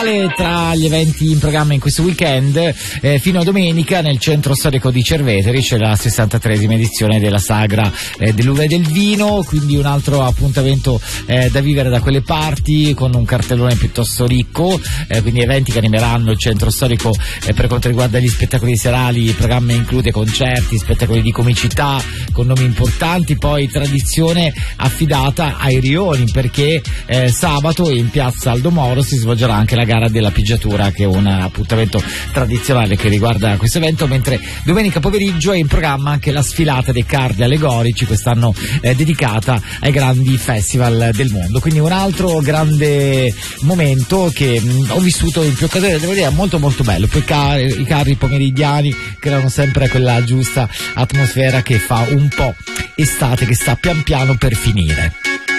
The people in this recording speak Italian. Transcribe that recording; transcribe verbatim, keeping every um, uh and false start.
Carnevale, tra gli eventi in programma in questo weekend, eh, fino a domenica nel centro storico di Cerveteri c'è la sessantatreesima edizione della Sagra eh, dell'Uva e del Vino, quindi un altro appuntamento eh, da vivere da quelle parti, con un cartellone piuttosto ricco, eh, quindi eventi che animeranno il centro storico eh, per quanto riguarda gli spettacoli serali. Il programma include concerti, spettacoli di comicità con nomi importanti, poi tradizione affidata ai rioni, perché eh, sabato in piazza Aldo Moro si svolgerà anche la gara della pigiatura, che è un appuntamento tradizionale che riguarda questo evento, mentre domenica pomeriggio è in programma anche la sfilata dei carri allegorici, quest'anno eh, dedicata ai grandi festival del mondo. Quindi un altro grande momento che mh, ho vissuto in più occasioni, devo dire molto molto bello. Poi car- i carri pomeridiani creano sempre quella giusta atmosfera che fa un po' estate che sta pian piano per finire.